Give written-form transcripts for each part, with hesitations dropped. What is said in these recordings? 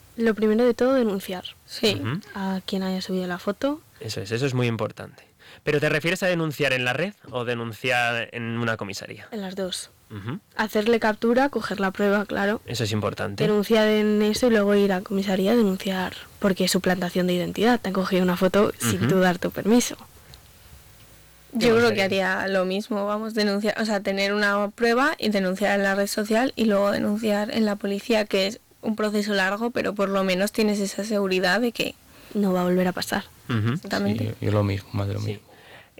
Lo primero de todo, denunciar. Sí. A quien haya subido la foto. Eso es muy importante. ¿Pero te refieres a denunciar en la red o denunciar en una comisaría? En las dos. Hacerle captura, coger la prueba, claro. Eso es importante. Denunciar en eso y luego ir a comisaría a denunciar porque es suplantación de identidad. Te han cogido una foto sin tú dar tu permiso. Yo creo que haría lo mismo, vamos, denunciar, o sea, tener una prueba y denunciar en la red social y luego denunciar en la policía, que es un proceso largo, pero por lo menos tienes esa seguridad de que no va a volver a pasar. Exactamente. Sí, yo lo mismo, más de lo mismo.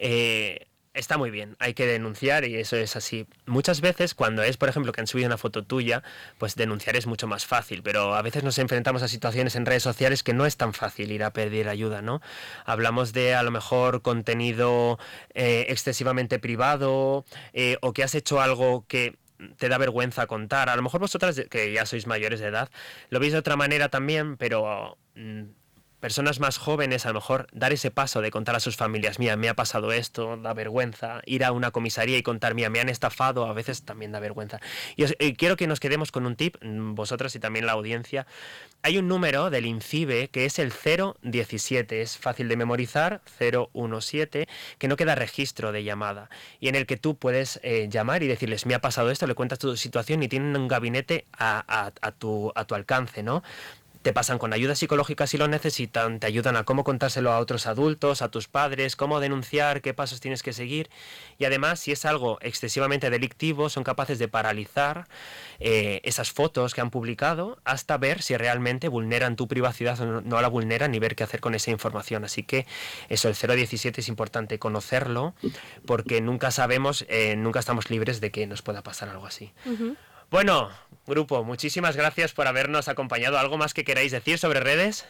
Está muy bien, hay que denunciar y eso es así. Muchas veces cuando es, por ejemplo, que han subido una foto tuya, pues denunciar es mucho más fácil, pero a veces nos enfrentamos a situaciones en redes sociales que no es tan fácil ir a pedir ayuda, ¿no? Hablamos de a lo mejor contenido excesivamente privado o que has hecho algo que te da vergüenza contar. A lo mejor vosotras, que ya sois mayores de edad, lo veis de otra manera también, pero personas más jóvenes, a lo mejor dar ese paso de contar a sus familias, mira, me ha pasado esto, da vergüenza. Ir a una comisaría y contar, mira, me han estafado, a veces también da vergüenza. Y quiero que nos quedemos con un tip, vosotras y también la audiencia. Hay un número del INCIBE que es el 017, es fácil de memorizar, 017, que no queda registro de llamada, y en el que tú puedes llamar y decirles, me ha pasado esto, le cuentas tu situación y tienen un gabinete a tu alcance, ¿no? Te pasan con ayuda psicológica si lo necesitan, te ayudan a cómo contárselo a otros adultos, a tus padres, cómo denunciar, qué pasos tienes que seguir. Y además, si es algo excesivamente delictivo, son capaces de paralizar esas fotos que han publicado hasta ver si realmente vulneran tu privacidad o no la vulneran y ver qué hacer con esa información. Así que eso, el 017 es importante conocerlo porque nunca sabemos, nunca estamos libres de que nos pueda pasar algo así. Bueno, grupo, muchísimas gracias por habernos acompañado. ¿Algo más que queráis decir sobre redes?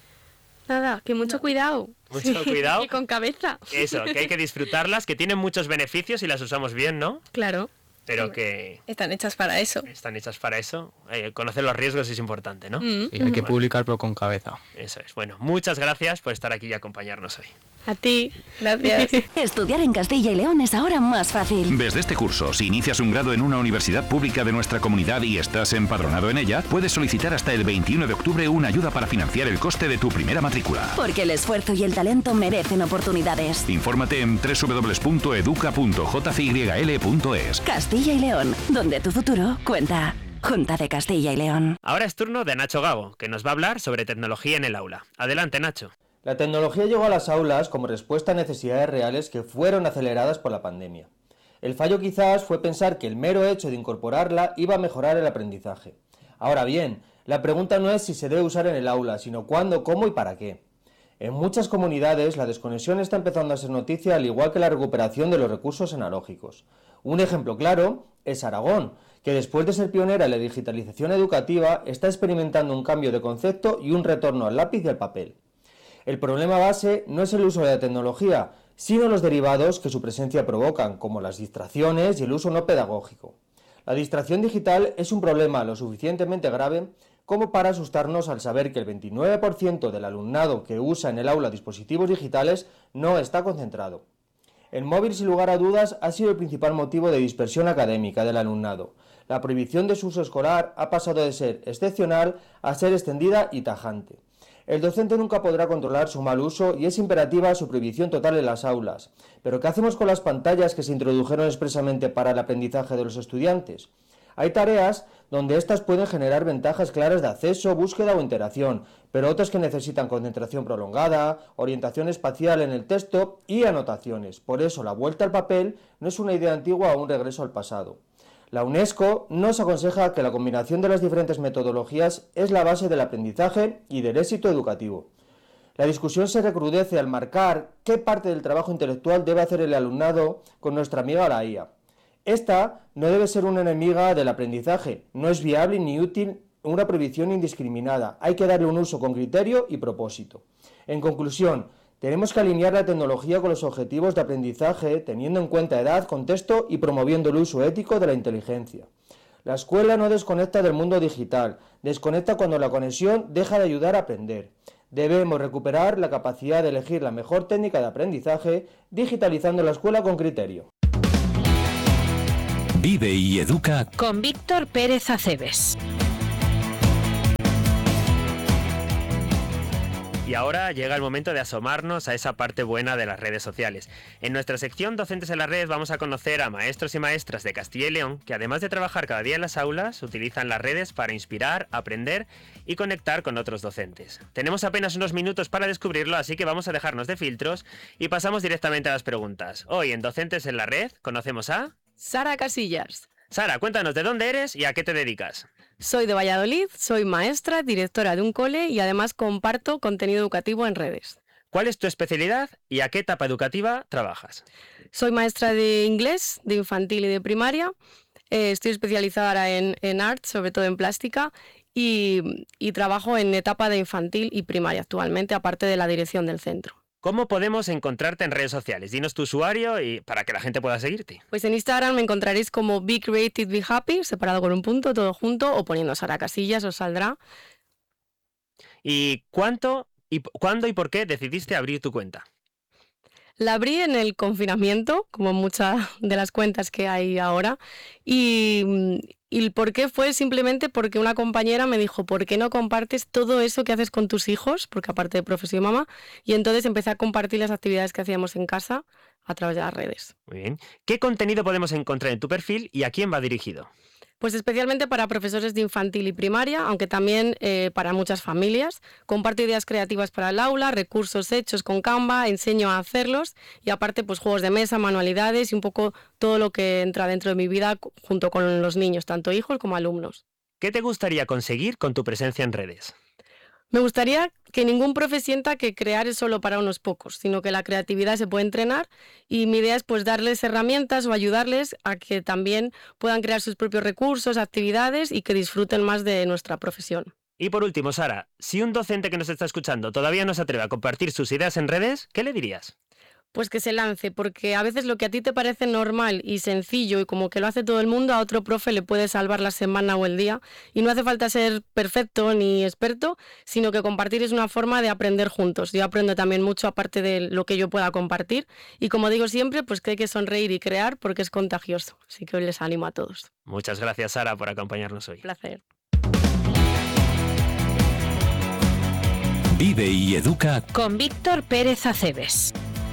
Nada, que mucho cuidado. Mucho cuidado. Y con cabeza. Eso, que hay que disfrutarlas, que tienen muchos beneficios y las usamos bien, ¿no? Claro. Pero que están hechas para eso. Están hechas para eso. Conocer los riesgos es importante, ¿no? Sí, hay que publicar, pero con cabeza. Eso es. Bueno, muchas gracias por estar aquí y acompañarnos hoy. A ti. Gracias. Estudiar en Castilla y León es ahora más fácil. Desde este curso, si inicias un grado en una universidad pública de nuestra comunidad y estás empadronado en ella, puedes solicitar hasta el 21 de octubre una ayuda para financiar el coste de tu primera matrícula. Porque el esfuerzo y el talento merecen oportunidades. Infórmate en www.educa.jcyl.es. Castilla y León, donde tu futuro cuenta. Junta de Castilla y León. Ahora es turno de Nacho Gago, que nos va a hablar sobre tecnología en el aula. Adelante, Nacho. La tecnología llegó a las aulas como respuesta a necesidades reales que fueron aceleradas por la pandemia. El fallo quizás fue pensar que el mero hecho de incorporarla iba a mejorar el aprendizaje. Ahora bien, la pregunta no es si se debe usar en el aula, sino cuándo, cómo y para qué. En muchas comunidades la desconexión está empezando a ser noticia, al igual que la recuperación de los recursos analógicos. Un ejemplo claro es Aragón, que después de ser pionera en la digitalización educativa está experimentando un cambio de concepto y un retorno al lápiz y al papel. El problema base no es el uso de la tecnología, sino los derivados que su presencia provocan, como las distracciones y el uso no pedagógico. La distracción digital es un problema lo suficientemente grave como para asustarnos al saber que el 29% del alumnado que usa en el aula dispositivos digitales no está concentrado. El móvil, sin lugar a dudas, ha sido el principal motivo de dispersión académica del alumnado. La prohibición de su uso escolar ha pasado de ser excepcional a ser extendida y tajante. El docente nunca podrá controlar su mal uso y es imperativa su prohibición total en las aulas. ¿Pero qué hacemos con las pantallas que se introdujeron expresamente para el aprendizaje de los estudiantes? Hay tareas donde éstas pueden generar ventajas claras de acceso, búsqueda o interacción, pero otras que necesitan concentración prolongada, orientación espacial en el texto y anotaciones. Por eso la vuelta al papel no es una idea antigua o un regreso al pasado. La UNESCO nos aconseja que la combinación de las diferentes metodologías es la base del aprendizaje y del éxito educativo. La discusión se recrudece al marcar qué parte del trabajo intelectual debe hacer el alumnado con nuestra amiga la IA. Esta no debe ser una enemiga del aprendizaje, no es viable ni útil una prohibición indiscriminada, hay que darle un uso con criterio y propósito. En conclusión, tenemos que alinear la tecnología con los objetivos de aprendizaje, teniendo en cuenta edad, contexto y promoviendo el uso ético de la inteligencia. La escuela no desconecta del mundo digital, desconecta cuando la conexión deja de ayudar a aprender. Debemos recuperar la capacidad de elegir la mejor técnica de aprendizaje, digitalizando la escuela con criterio. Vive y educa con Víctor Pérez Aceves. Y ahora llega el momento de asomarnos a esa parte buena de las redes sociales. En nuestra sección Docentes en la Red vamos a conocer a maestros y maestras de Castilla y León que, además de trabajar cada día en las aulas, utilizan las redes para inspirar, aprender y conectar con otros docentes. Tenemos apenas unos minutos para descubrirlo, así que vamos a dejarnos de filtros y pasamos directamente a las preguntas. Hoy en Docentes en la Red conocemos a... Sara Casillas. Sara, cuéntanos de dónde eres y a qué te dedicas. Soy de Valladolid, soy maestra, directora de un cole y además comparto contenido educativo en redes. ¿Cuál es tu especialidad y a qué etapa educativa trabajas? Soy maestra de inglés, de infantil y de primaria. Estoy especializada ahora en art, sobre todo en plástica, y trabajo en etapa de infantil y primaria actualmente, aparte de la dirección del centro. ¿Cómo podemos encontrarte en redes sociales? Dinos tu usuario y para que la gente pueda seguirte. Pues en Instagram me encontraréis como Be Creative, Be Happy, separado con un punto, todo junto, o poniendo Sara Casillas os saldrá. ¿Y cuándo y por qué decidiste abrir tu cuenta? La abrí en el confinamiento, como muchas de las cuentas que hay ahora, y el por qué fue simplemente porque una compañera me dijo, ¿por qué no compartes todo eso que haces con tus hijos? Porque aparte de profesor y mamá, y entonces empecé a compartir las actividades que hacíamos en casa a través de las redes. Muy bien. ¿Qué contenido podemos encontrar en tu perfil y a quién va dirigido? Pues especialmente para profesores de infantil y primaria, aunque también para muchas familias. Comparto ideas creativas para el aula, recursos hechos con Canva, enseño a hacerlos y aparte pues juegos de mesa, manualidades y un poco todo lo que entra dentro de mi vida junto con los niños, tanto hijos como alumnos. ¿Qué te gustaría conseguir con tu presencia en redes? Me gustaría que ningún profe sienta que crear es solo para unos pocos, sino que la creatividad se puede entrenar y mi idea es pues darles herramientas o ayudarles a que también puedan crear sus propios recursos, actividades y que disfruten más de nuestra profesión. Y por último, Sara, si un docente que nos está escuchando todavía no se atreve a compartir sus ideas en redes, ¿qué le dirías? Pues que se lance, porque a veces lo que a ti te parece normal y sencillo y como que lo hace todo el mundo, a otro profe le puede salvar la semana o el día. Y no hace falta ser perfecto ni experto, sino que compartir es una forma de aprender juntos. Yo aprendo también mucho aparte de lo que yo pueda compartir. Y como digo siempre, pues que hay que sonreír y crear porque es contagioso. Así que hoy les animo a todos. Muchas gracias, Sara, por acompañarnos hoy. Un placer. Vive y educa con Víctor Pérez Aceves.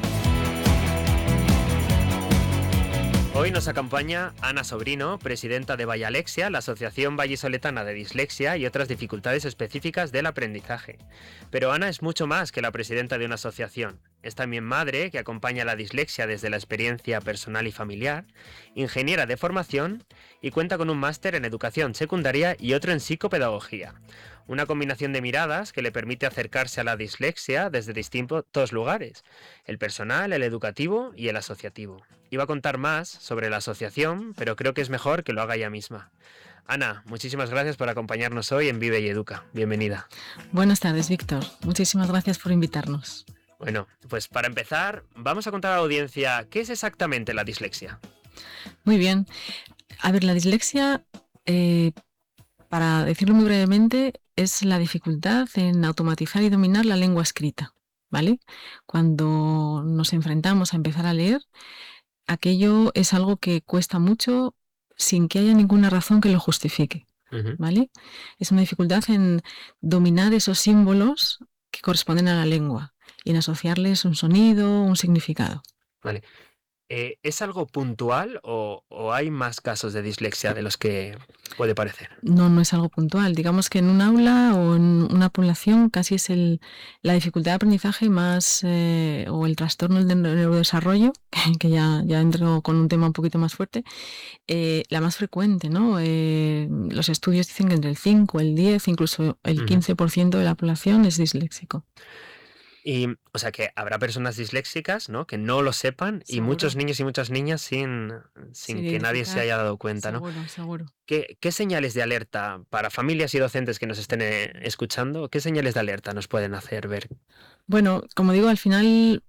Hoy nos acompaña Ana Sobrino, presidenta de Vallalexia, la Asociación Vallisoletana de Dislexia y otras dificultades específicas del aprendizaje. Pero Ana es mucho más que la presidenta de una asociación. Es también madre que acompaña la dislexia desde la experiencia personal y familiar, ingeniera de formación y cuenta con un máster en educación secundaria y otro en psicopedagogía. Una combinación de miradas que le permite acercarse a la dislexia desde distintos lugares, el personal, el educativo y el asociativo. Iba a contar más sobre la asociación, pero creo que es mejor que lo haga ella misma. Ana, muchísimas gracias por acompañarnos hoy en Vive y Educa. Bienvenida. Buenas tardes, Víctor. Muchísimas gracias por invitarnos. Bueno, pues para empezar, vamos a contar a la audiencia qué es exactamente la dislexia. Muy bien. A ver, la dislexia, para decirlo muy brevemente, es la dificultad en automatizar y dominar la lengua escrita, ¿vale? Cuando nos enfrentamos a empezar a leer, aquello es algo que cuesta mucho sin que haya ninguna razón que lo justifique, ¿vale? Es una dificultad en dominar esos símbolos que corresponden a la lengua y en asociarles un sonido, un significado. Vale. ¿Es algo puntual o hay más casos de dislexia de los que puede parecer? No es algo puntual. Digamos que en un aula o en una población casi es la dificultad de aprendizaje más, o el trastorno del neurodesarrollo, que ya entro con un tema un poquito más fuerte, la más frecuente, ¿no? Los estudios dicen que entre el 5, el 10, incluso el 15% de la población es disléxico. Y, o sea, que habrá personas disléxicas, ¿no?, que no lo sepan. ¿Seguro? Y muchos niños y muchas niñas sin que nadie se haya dado cuenta, ¿no? Seguro. ¿Qué señales de alerta para familias y docentes que nos estén escuchando? ¿Qué señales de alerta nos pueden hacer ver? Bueno, como digo, al final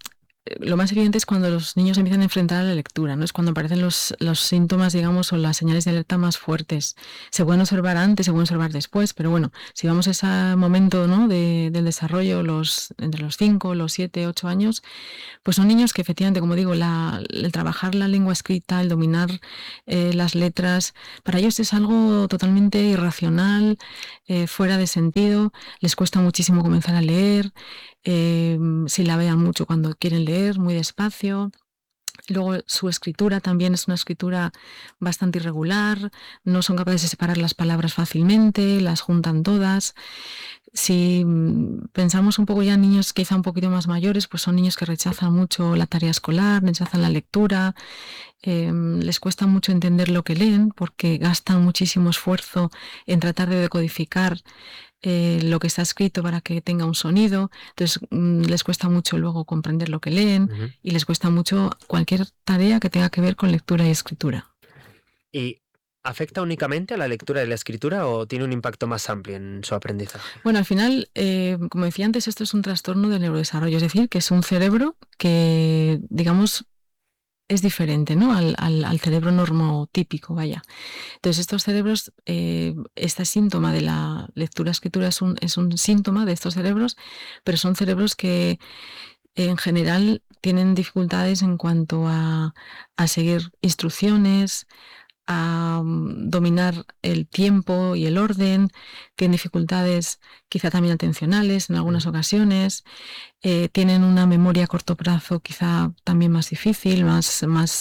lo más evidente es cuando los niños empiezan a enfrentar a la lectura, ¿no? Es cuando aparecen los síntomas, digamos, o las señales de alerta más fuertes. Se pueden observar antes, se pueden observar después, pero bueno, si vamos a ese momento, ¿no? del desarrollo, entre los 5, los 7, 8 años, pues son niños que efectivamente, como digo, el trabajar la lengua escrita, el dominar las letras, para ellos es algo totalmente irracional, fuera de sentido, les cuesta muchísimo comenzar a leer, silabean mucho cuando quieren leer, muy despacio. Luego su escritura también es una escritura bastante irregular, no son capaces de separar las palabras fácilmente, las juntan todas. Si pensamos un poco ya en niños quizá un poquito más mayores, pues son niños que rechazan mucho la tarea escolar, rechazan la lectura, les cuesta mucho entender lo que leen porque gastan muchísimo esfuerzo en tratar de decodificar lo que está escrito para que tenga un sonido, entonces les cuesta mucho luego comprender lo que leen y les cuesta mucho cualquier tarea que tenga que ver con lectura y escritura. ¿Y afecta únicamente a la lectura y la escritura o tiene un impacto más amplio en su aprendizaje? Bueno, al final, como decía antes, esto es un trastorno del neurodesarrollo, es decir, que es un cerebro que, digamos, es diferente, ¿no? al cerebro normotípico, vaya. Entonces, estos cerebros, este síntoma de la lectura-escritura es un síntoma de estos cerebros, pero son cerebros que en general tienen dificultades en cuanto a seguir instrucciones, a dominar el tiempo y el orden, tienen dificultades quizá también atencionales en algunas ocasiones, tienen una memoria a corto plazo quizá también más difícil, más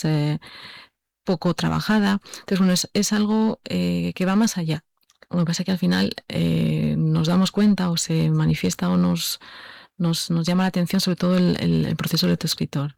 poco trabajada. Entonces, bueno, es algo que va más allá. Lo que pasa es que al final nos damos cuenta o se manifiesta o nos llama la atención sobre todo el proceso lectoescritor.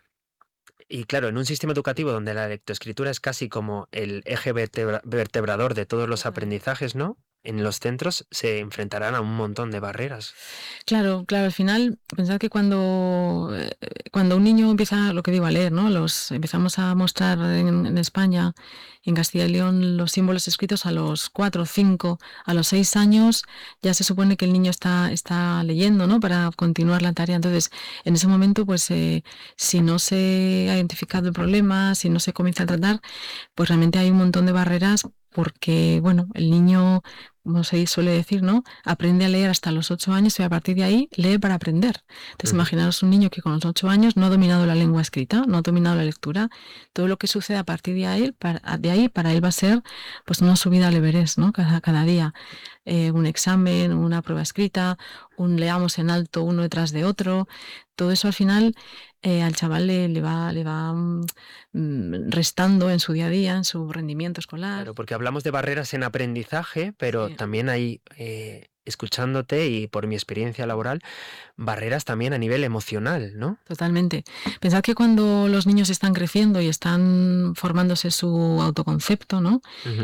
Y claro, en un sistema educativo donde la lectoescritura es casi como el eje vertebrador de todos los aprendizajes, ¿no? En los centros se enfrentarán a un montón de barreras. Claro, al final, pensad que cuando un niño empieza, lo que digo, a leer, ¿no? Empezamos a mostrar en España, en Castilla y León, los símbolos escritos a los 4, 5, a los 6 años, ya se supone que el niño está leyendo, ¿no? Para continuar la tarea. Entonces, en ese momento, pues, si no se ha identificado el problema, si no se comienza a tratar, pues realmente hay un montón de barreras porque, bueno, el niño, como se suele decir, ¿no? Aprende a leer hasta los 8 años y a partir de ahí lee para aprender. Entonces, imaginaros un niño que con los 8 años no ha dominado la lengua escrita, no ha dominado la lectura. Todo lo que sucede a partir de ahí para él va a ser pues una subida al Everest, ¿no? Cada día. Un examen, una prueba escrita, leamos en alto uno detrás de otro. Todo eso al final al chaval le va restando en su día a día, en su rendimiento escolar. Claro, porque hablamos de barreras en aprendizaje, pero también hay, escuchándote y por mi experiencia laboral, barreras también a nivel emocional, ¿no? Totalmente. Pensad que cuando los niños están creciendo y están formándose su autoconcepto, ¿no?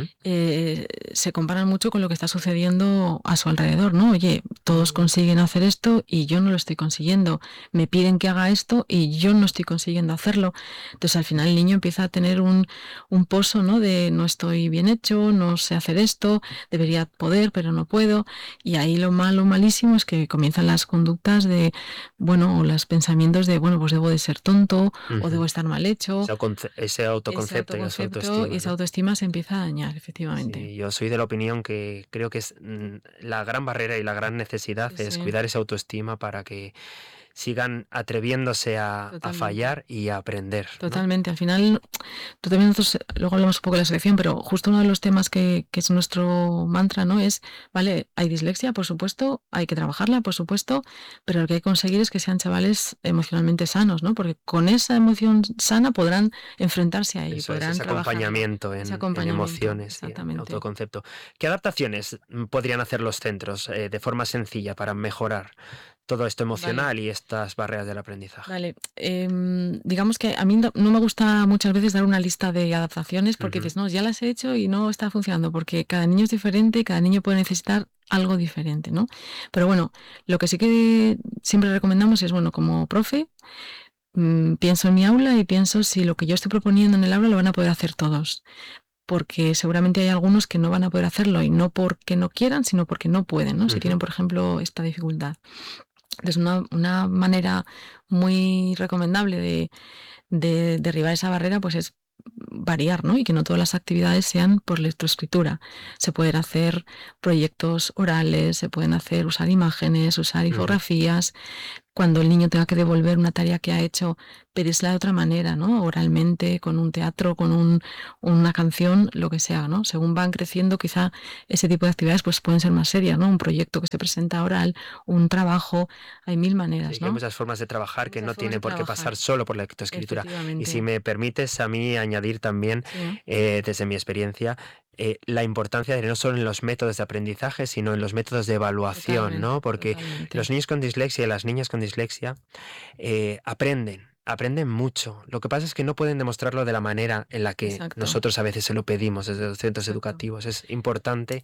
Se comparan mucho con lo que está sucediendo a su alrededor, ¿no? Oye, todos consiguen hacer esto y yo no lo estoy consiguiendo. Me piden que haga esto y yo no estoy consiguiendo hacerlo. Entonces al final el niño empieza a tener un pozo, ¿no? De no estoy bien hecho, no sé hacer esto, debería poder, pero no puedo. Y ahí lo malísimo es que comienzan las conductas de, bueno, o los pensamientos de, bueno, pues debo de ser tonto o debo estar mal hecho. Ese autoconcepto y esa autoestima. Y esa autoestima se empieza a dañar, efectivamente. Sí, yo soy de la opinión que creo que es la gran barrera y la gran necesidad es cuidar esa autoestima para que sigan atreviéndose a fallar y a aprender, ¿no? Totalmente. Al final, tú también nosotros, luego hablamos un poco de la selección, pero justo uno de los temas que es nuestro mantra, ¿no? Es, vale, hay dislexia, por supuesto, hay que trabajarla, por supuesto, pero lo que hay que conseguir es que sean chavales emocionalmente sanos, ¿no? Porque con esa emoción sana podrán enfrentarse a ello, podrán ese trabajar. Acompañamiento en emociones y en autoconcepto. ¿Qué adaptaciones podrían hacer los centros de forma sencilla para mejorar todo esto emocional y estas barreras del aprendizaje? Vale, digamos que a mí no me gusta muchas veces dar una lista de adaptaciones porque dices, no, ya las he hecho y no está funcionando, porque cada niño es diferente y cada niño puede necesitar algo diferente, ¿no? Pero bueno, lo que sí que siempre recomendamos es, bueno, como profe, pienso en mi aula y pienso si lo que yo estoy proponiendo en el aula lo van a poder hacer todos. Porque seguramente hay algunos que no van a poder hacerlo y no porque no quieran, sino porque no pueden, ¿no? Si tienen, por ejemplo, esta dificultad. Entonces, una manera muy recomendable de derribar esa barrera pues es variar, ¿no? Y que no todas las actividades sean por lectoescritura. Se pueden hacer proyectos orales, se pueden usar imágenes, usar infografías. Cuando el niño tenga que devolver una tarea que ha hecho, pedírsela de otra manera, ¿no? Oralmente, con un teatro, con una canción, lo que sea, ¿no? Según van creciendo, quizá ese tipo de actividades pues pueden ser más serias, ¿no? Un proyecto que se presenta oral, un trabajo, hay mil maneras, Sí, ¿no? hay muchas formas de trabajar que no tiene por qué pasar solo por la lectoescritura. Y si me permites a mí añadir también, desde mi experiencia, la importancia de no solo en los métodos de aprendizaje, sino en los métodos de evaluación, ¿no? Porque los niños con dislexia y las niñas con dislexia aprenden mucho. Lo que pasa es que no pueden demostrarlo de la manera en la que nosotros a veces se lo pedimos desde los centros educativos. Es importante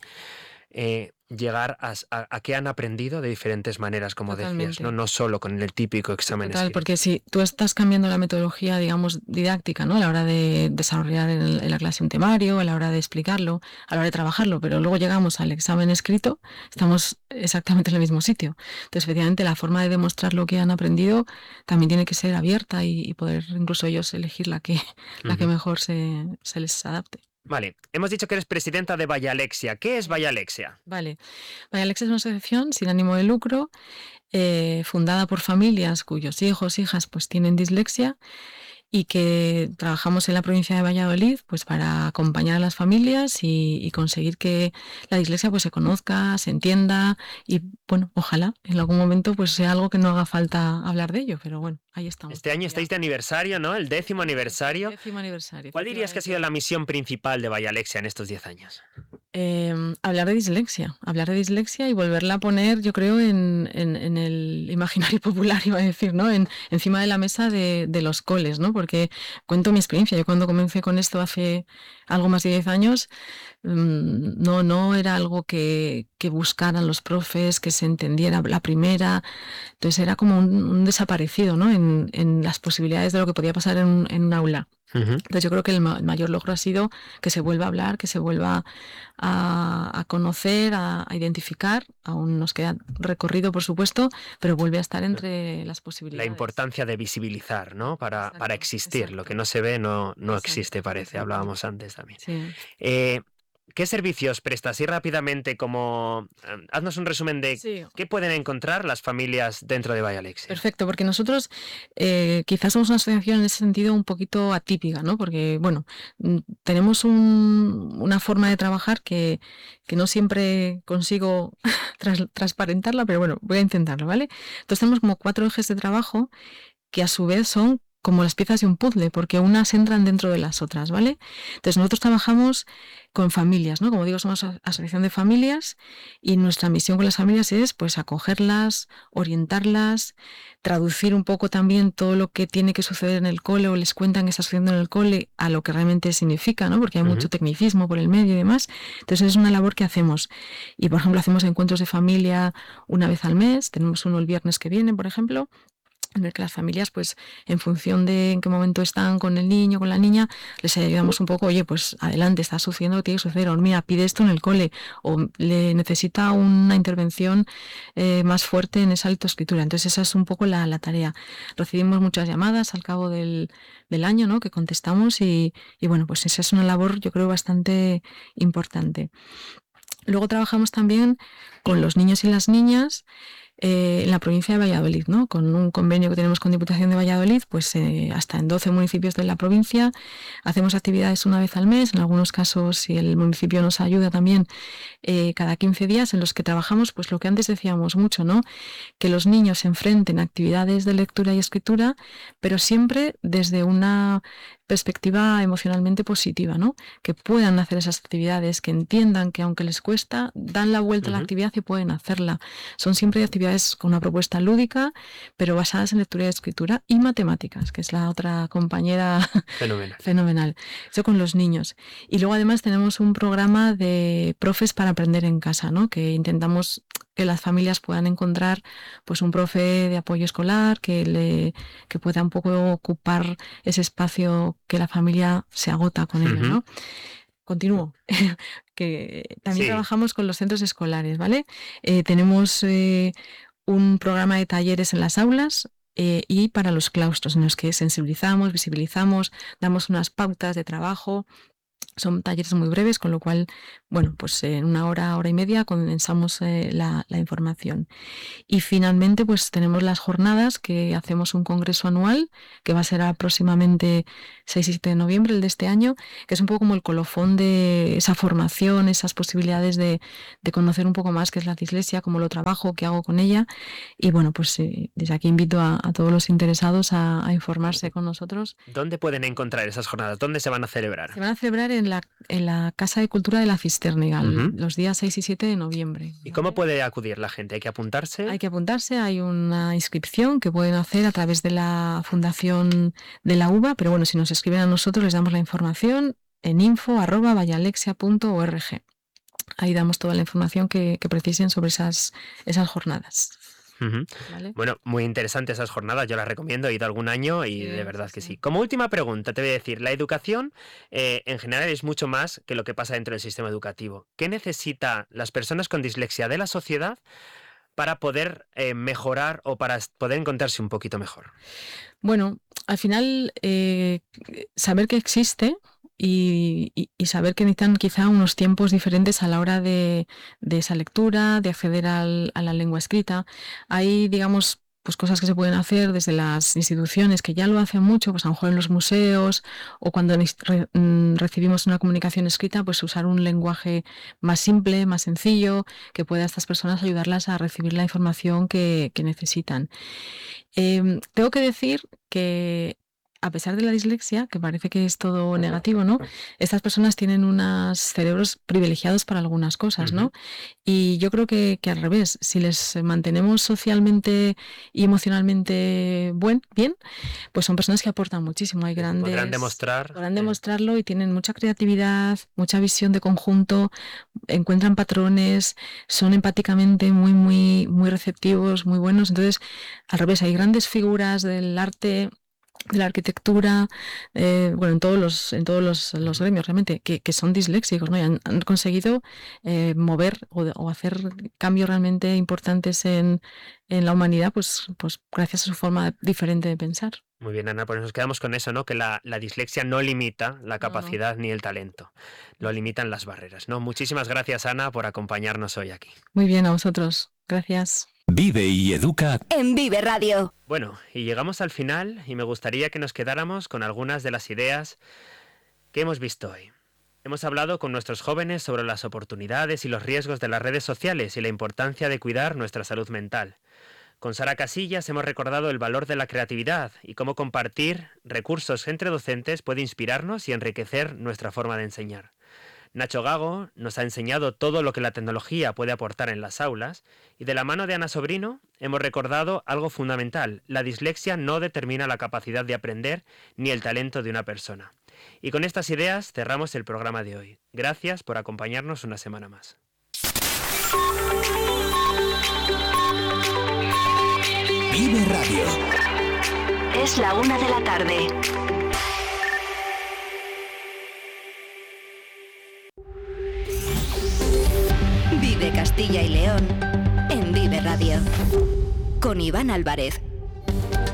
llegar a que han aprendido de diferentes maneras, como decías, no solo con el típico examen escrito. Porque si tú estás cambiando la metodología, digamos, didáctica, ¿no? A la hora de desarrollar en la clase un temario, a la hora de explicarlo, a la hora de trabajarlo, pero luego llegamos al examen escrito, estamos exactamente en el mismo sitio. Entonces, efectivamente, la forma de demostrar lo que han aprendido también tiene que ser abierta y poder incluso ellos elegir la que mejor se les adapte. Vale, hemos dicho que eres presidenta de Vallalexia. ¿Qué es Vallalexia? Vale, Vallalexia es una asociación sin ánimo de lucro, fundada por familias cuyos hijos, hijas, pues tienen dislexia y que trabajamos en la provincia de Valladolid pues para acompañar a las familias y conseguir que la dislexia pues se conozca, se entienda y bueno, ojalá en algún momento pues sea algo que no haga falta hablar de ello, pero bueno, ahí estamos. Este año estáis de aniversario, ¿no? El 10º aniversario. El 10º aniversario. ¿Cuál dirías que ha sido la misión principal de Vallalexia en estos 10 años? Hablar de dislexia y volverla a poner, yo creo, en el imaginario popular, iba a decir, ¿no? Encima de la mesa de los coles, ¿no? Porque cuento mi experiencia. Yo cuando comencé con esto hace algo más de 10 años, no era algo que buscaran los profes, que se entendiera la primera. Entonces era como un desaparecido, ¿no? En las posibilidades de lo que podía pasar en un aula. Entonces yo creo que el mayor logro ha sido que se vuelva a hablar, que se vuelva a conocer, a identificar. Aún nos queda recorrido, por supuesto, pero vuelve a estar entre las posibilidades. La importancia de visibilizar, ¿no? Para existir. Lo que no se ve no existe, parece. Hablábamos antes también. Sí. ¿Qué servicios prestas? Y rápidamente, haznos un resumen de qué pueden encontrar las familias dentro de Vallalexia. Perfecto, porque nosotros quizás somos una asociación en ese sentido un poquito atípica, ¿no? Porque, bueno, tenemos una forma de trabajar que no siempre consigo transparentarla, pero bueno, voy a intentarlo, ¿vale? Entonces tenemos como 4 ejes de trabajo que a su vez son como las piezas de un puzzle, porque unas entran dentro de las otras, ¿vale? Entonces nosotros trabajamos con familias, ¿no? Como digo, somos asociación de familias y nuestra misión con las familias es pues acogerlas, orientarlas, traducir un poco también todo lo que tiene que suceder en el cole o les cuentan que está sucediendo en el cole a lo que realmente significa, ¿no? Porque hay mucho tecnicismo por el medio y demás. Entonces es una labor que hacemos. Y por ejemplo hacemos encuentros de familia una vez al mes, tenemos uno el viernes que viene, por ejemplo, en el que las familias, pues en función de en qué momento están con el niño, con la niña, les ayudamos un poco, oye, pues adelante, está sucediendo lo que tiene que suceder, o mira, pide esto en el cole, o le necesita una intervención más fuerte en esa lectoescritura. Entonces esa es un poco la tarea. Recibimos muchas llamadas al cabo del año, ¿no? Que contestamos y bueno, pues esa es una labor, yo creo, bastante importante. Luego trabajamos también con los niños y las niñas en la provincia de Valladolid, ¿no? Con un convenio que tenemos con Diputación de Valladolid, pues hasta en 12 municipios de la provincia hacemos actividades una vez al mes, en algunos casos, si el municipio nos ayuda también, cada 15 días en los que trabajamos, pues lo que antes decíamos mucho, ¿no? Que los niños se enfrenten a actividades de lectura y escritura, pero siempre desde una perspectiva emocionalmente positiva, ¿no? Que puedan hacer esas actividades, que entiendan que aunque les cuesta, dan la vuelta a la actividad y pueden hacerla. Son siempre actividades con una propuesta lúdica, pero basadas en lectura y escritura y matemáticas, que es la otra compañera fenomenal. Eso con los niños. Y luego además tenemos un programa de profes para aprender en casa, ¿no? Que intentamos que las familias puedan encontrar pues un profe de apoyo escolar que pueda un poco ocupar ese espacio que la familia se agota con ello, ¿no? Continúo. Que también trabajamos con los centros escolares, ¿vale? Tenemos un programa de talleres en las aulas y para los claustros, en los que sensibilizamos, visibilizamos, damos unas pautas de trabajo. Son talleres muy breves, con lo cual, bueno, pues en 1 hora, hora y media condensamos la información. Y finalmente, pues tenemos las jornadas, que hacemos un congreso anual, que va a ser próximamente 6 y 7 de noviembre, el de este año, que es un poco como el colofón de esa formación, esas posibilidades de conocer un poco más qué es la dislexia, cómo lo trabajo, qué hago con ella. Y bueno, pues desde aquí invito a todos los interesados a informarse con nosotros. ¿Dónde pueden encontrar esas jornadas? ¿Dónde se van a celebrar? Se van a celebrar en la Casa de Cultura de la Cisternegal, los días 6 y 7 de noviembre. ¿Y cómo puede acudir la gente? ¿Hay que apuntarse? Hay que apuntarse, hay una inscripción que pueden hacer a través de la Fundación de la UBA, pero bueno, si nos escriben a nosotros les damos la información en info@vallalexia.org. Ahí damos toda la información que precisen sobre esas jornadas. ¿Vale? Bueno, muy interesantes esas jornadas, yo las recomiendo, he ido algún año y de verdad que sí. Como última pregunta te voy a decir, la educación en general es mucho más que lo que pasa dentro del sistema educativo. ¿Qué necesitan las personas con dislexia de la sociedad para poder mejorar o para poder encontrarse un poquito mejor? Bueno, al final saber que existe y saber que necesitan quizá unos tiempos diferentes a la hora de esa lectura, de acceder a la lengua escrita. Hay, digamos, pues cosas que se pueden hacer desde las instituciones que ya lo hacen mucho, pues a lo mejor en los museos o cuando recibimos una comunicación escrita, pues usar un lenguaje más simple, más sencillo, que pueda a estas personas ayudarlas a recibir la información que necesitan. Tengo que decir que a pesar de la dislexia, que parece que es todo negativo, ¿no? Estas personas tienen unos cerebros privilegiados para algunas cosas, ¿no? Y yo creo que al revés, si les mantenemos socialmente y emocionalmente bien, pues son personas que aportan muchísimo. Hay grandes... Podrán demostrarlo y tienen mucha creatividad, mucha visión de conjunto, encuentran patrones, son empáticamente muy receptivos, muy buenos. Entonces, al revés, hay grandes figuras del arte, de la arquitectura, en todos los gremios realmente, que son disléxicos, ¿no? Y han conseguido mover o hacer cambios realmente importantes en la humanidad, pues gracias a su forma diferente de pensar. Muy bien, Ana, pues nos quedamos con eso, ¿no? Que la dislexia no limita la capacidad ni el talento, lo limitan las barreras, ¿no? Muchísimas gracias, Ana, por acompañarnos hoy aquí. Muy bien, a vosotros. Gracias. Vive y educa en Vive Radio. Bueno, y llegamos al final y me gustaría que nos quedáramos con algunas de las ideas que hemos visto hoy. Hemos hablado con nuestros jóvenes sobre las oportunidades y los riesgos de las redes sociales y la importancia de cuidar nuestra salud mental. Con Sara Casillas hemos recordado el valor de la creatividad y cómo compartir recursos entre docentes puede inspirarnos y enriquecer nuestra forma de enseñar. Nacho Gago nos ha enseñado todo lo que la tecnología puede aportar en las aulas y de la mano de Ana Sobrino hemos recordado algo fundamental: la dislexia no determina la capacidad de aprender ni el talento de una persona. Y con estas ideas cerramos el programa de hoy. Gracias por acompañarnos una semana más. Vive Radio. Es la 1 de la tarde. Vive Castilla y León en Vive Radio con Iván Álvarez.